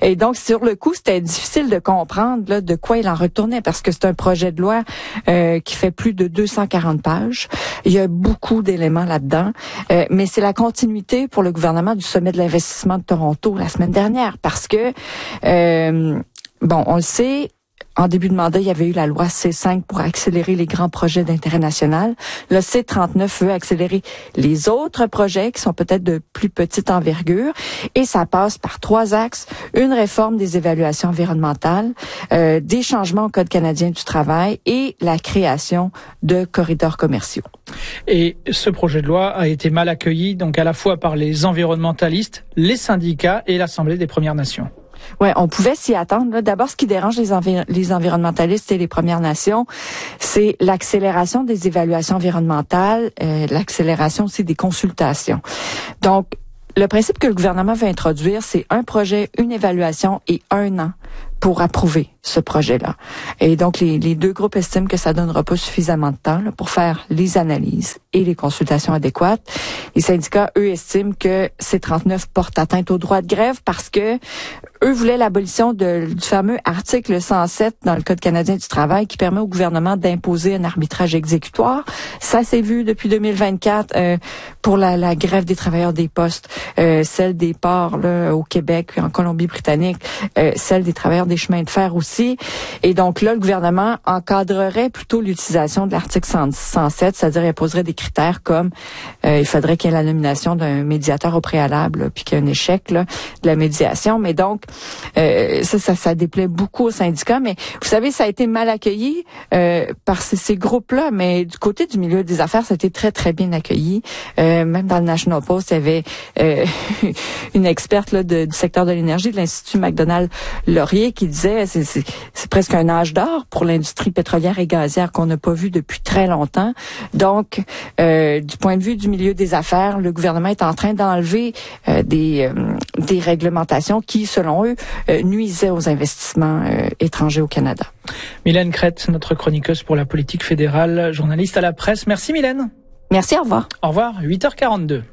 Et donc, sur le coup, c'était difficile de comprendre là, de quoi il en retournait, parce que c'est un projet de loi qui fait plus de 240 pages. Il y a beaucoup d'éléments là-dedans, mais c'est la continuité pour le gouvernement du sommet de l'investissement de Toronto la semaine dernière, parce que, on le sait, en début de mandat, il y avait eu la loi C5 pour accélérer les grands projets d'intérêt national. Le C39 veut accélérer les autres projets qui sont peut-être de plus petite envergure. Et ça passe par 3 axes. Une réforme des évaluations environnementales, des changements au Code canadien du travail et la création de corridors commerciaux. Et ce projet de loi a été mal accueilli, donc à la fois par les environnementalistes, les syndicats et l'Assemblée des Premières Nations. Ouais, on pouvait s'y attendre. Là. D'abord, ce qui dérange les environnementalistes et les Premières Nations, c'est l'accélération des évaluations environnementales, l'accélération aussi des consultations. Donc, le principe que le gouvernement veut introduire, c'est un projet, une évaluation et 1 an pour approuver ce projet-là. Et donc, les deux groupes estiment que ça donnera pas suffisamment de temps là, pour faire les analyses et les consultations adéquates. Les syndicats, eux, estiment que C39 porte atteinte au droit de grève parce que eux voulaient l'abolition du fameux article 107 dans le Code canadien du travail qui permet au gouvernement d'imposer un arbitrage exécutoire. Ça s'est vu depuis 2024 pour la grève des travailleurs des postes, celle des ports là, au Québec, en Colombie-Britannique, celle des travailleurs des chemins de fer aussi. Et donc là, le gouvernement encadrerait plutôt l'utilisation de l'article 107, c'est-à-dire il imposerait des critères comme il faudrait qu'il y ait la nomination d'un médiateur au préalable, là, puis qu'il y ait un échec là, de la médiation. Mais donc, ça déplaît beaucoup aux syndicats. Mais vous savez, ça a été mal accueilli par ces groupes-là. Mais du côté du milieu des affaires, ça a été très, très bien accueilli. Même dans le National Post, il y avait une experte là, du secteur de l'énergie de l'Institut McDonald-Laurier qui disait c'est presque un âge d'or pour l'industrie pétrolière et gazière qu'on n'a pas vu depuis très longtemps. Donc, du point de vue du milieu des affaires, le gouvernement est en train d'enlever des réglementations qui, selon eux, nuisaient aux investissements étrangers au Canada. Mylène Crête, notre chroniqueuse pour la politique fédérale, journaliste à la presse. Merci Mylène. Merci, au revoir. Au revoir, 8h42.